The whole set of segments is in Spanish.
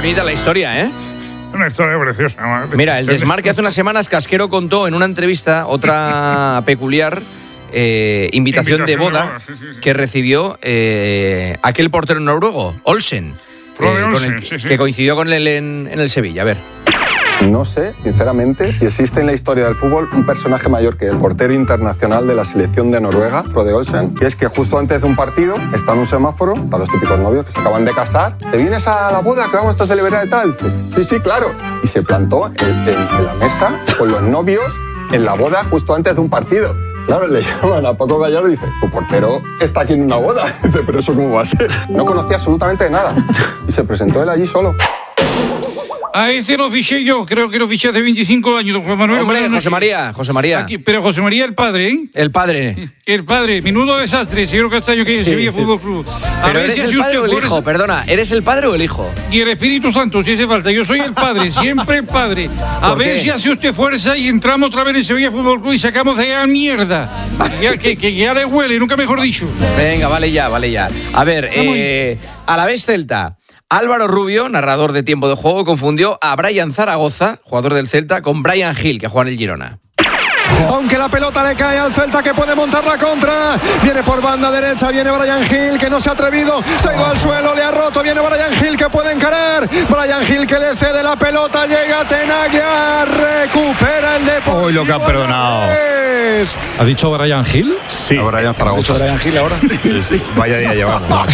bonita la historia, ¿eh? Una historia preciosa. Mira, el Desmarque hace unas semanas Casquero contó en una entrevista otra peculiar invitación de boda que recibió aquel portero noruego, Olsen, que coincidió con él en el Sevilla. A ver. No sé, sinceramente, si existe en la historia del fútbol un personaje mayor que el portero internacional de la selección de Noruega, Frode Olsen, que es que justo antes de un partido está en un semáforo, para los típicos novios que se acaban de casar, ¿te vienes a la boda que vamos a celebrar y tal? Sí, claro. Y se plantó en la mesa con los novios en la boda justo antes de un partido. Claro, le llaman a Paco Gallardo y dice, tu portero está aquí en una boda. Dice, pero ¿eso cómo va a ser? No conocía absolutamente de nada. Y se presentó él allí solo. A ese lo fiché yo, creo que lo fiché hace 25 años, don Juan Manuel. Hombre, José María. Aquí, pero José María el padre, ¿eh? El padre, menudo desastre, señor Castaño, que es Sevilla Fútbol Club. Pero eres el padre o el hijo, perdona, ¿eres el padre o el hijo? Y el Espíritu Santo, si hace falta, yo soy el padre, siempre el padre. A ver si hace usted fuerza y entramos otra vez en Sevilla Fútbol Club y sacamos de allá mierda. que ya le huele, nunca mejor dicho. Venga, vale ya. A ver, Alavés Celta. Álvaro Rubio, narrador de Tiempo de Juego, confundió a Brian Zaragoza, jugador del Celta, con Brian Gil, que juega en el Girona. Aunque la pelota le cae al Celta, que puede montar la contra. Viene por banda derecha, viene Brian Gil, que no se ha atrevido, se ha ido al suelo, le ha roto, viene Brian Gil, que puede encarar. Brian Gil, que le cede la pelota, llega Tenaglia, recupera el Deportivo. Uy, lo que ha perdonado. ¿Ha dicho Brian Gil? Sí. A Brian Zaragoza. ¿Ha dicho Brian Gil ahora? Sí. Vaya día llevamos.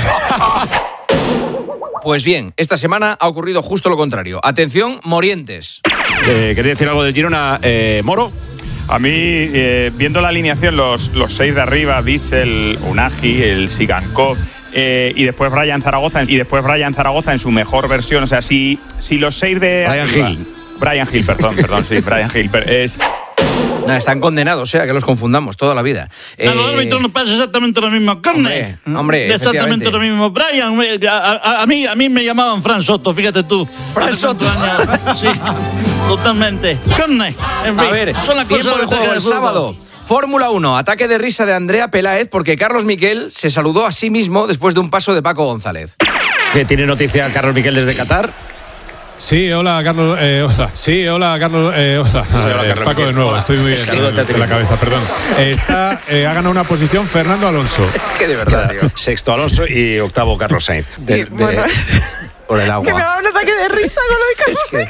Pues bien, esta semana ha ocurrido justo lo contrario. Atención, Morientes. ¿Quería decir algo del Girona, Moro? A mí, viendo la alineación, los 6 de arriba, Witsel, Unagi, el Sigankov y después Brian Zaragoza en su mejor versión. O sea, si los 6 de Brian Gil, perdón, sí, Brian Gil. Están condenados, que los confundamos toda la vida. A los árbitros nos pasa exactamente lo mismo. Hombre, exactamente lo mismo. Brian, a mí me llamaban Fran Soto, fíjate tú. Fran Soto. Sí, totalmente. En fin, a ver, son las tiempo cosas de juego el sábado. Fórmula 1, ataque de risa de Andrea Peláez porque Carlos Miquel se saludó a sí mismo después de un paso de Paco González. ¿Qué tiene noticia Carlos Miquel desde Qatar? Sí, hola Carlos. Hola. Sí, hola Carlos. Hola. Carlos Paco de nuevo, estoy muy bien de la cabeza, perdón. Ha ganado una posición Fernando Alonso. Es que de verdad, tío. Sexto Alonso y octavo Carlos Sainz. Por el agua. Que me da un ataque de risa con lo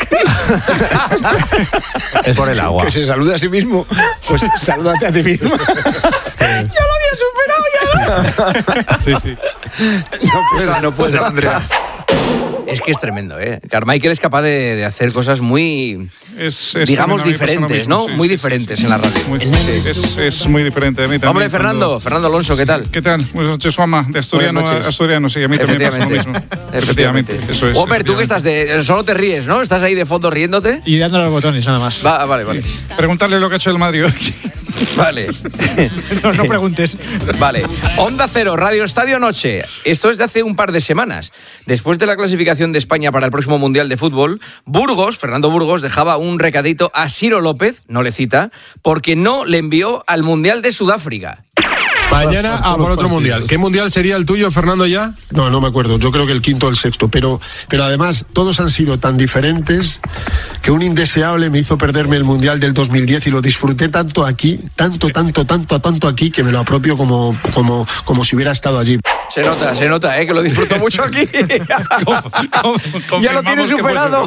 Es por el agua. Que se salude a sí mismo. Pues salúdate a ti mismo. Yo lo había superado ya. Sí. No puede, Andrea. Es que es tremendo, Carmichael es capaz de hacer cosas muy, digamos, diferentes, ¿no? Muy diferentes en la radio. Es muy diferente. A mí también. Hombre, Fernando Alonso, ¿qué tal? ¿Qué tal? Buenas noches, Juanma. De asturiano a asturiano, sí, a mí también pasa lo mismo. Efectivamente, eso es. Homer, tú que estás solo te ríes, ¿no? Estás ahí de fondo riéndote. Y dándole los botones, nada más. Vale. Preguntarle lo que ha hecho el Madrid hoy. Vale. No preguntes. Vale. Onda Cero, Radio Estadio Noche. Esto es de hace un par de semanas. Después de la clasificación de España para el próximo Mundial de Fútbol, Fernando Burgos, dejaba un recadito a Ciro López, no le cita, porque no le envió al Mundial de Sudáfrica. Mañana por otro mundial. ¿Qué mundial sería el tuyo, Fernando, ya? No me acuerdo. Yo creo que el quinto o el sexto. Pero además, todos han sido tan diferentes que un indeseable me hizo perderme el mundial del 2010 y lo disfruté tanto aquí, tanto aquí, que me lo apropio como si hubiera estado allí. Se nota, que lo disfruto mucho aquí. Ya lo tiene superado.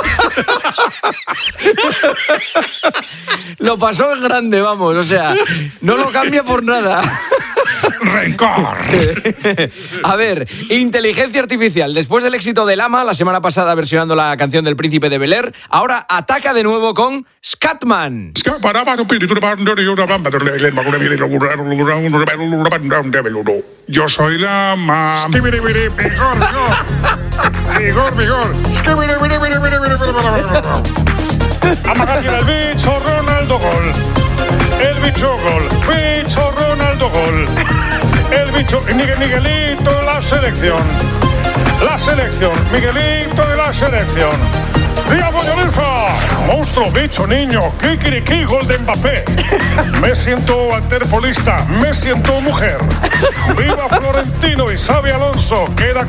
Lo pasó en grande, vamos, o sea, no lo cambia por nada. ¡Rencor! A ver, inteligencia artificial. Después del éxito de Lama, la semana pasada versionando la canción del Príncipe de Bel-Air, ahora ataca de nuevo con Scatman. Yo soy Lama. Vigor. Amagar el bicho Ronaldo gol. El bicho gol. Bicho Ronaldo gol. El bicho Miguelito la selección. Miguelito de la selección. Diego Lloreza, monstruo, bicho, niño, kikiriki, gol de Mbappé. Me siento waterpolista, me siento mujer. Viva Florentino y Xabi Alonso, queda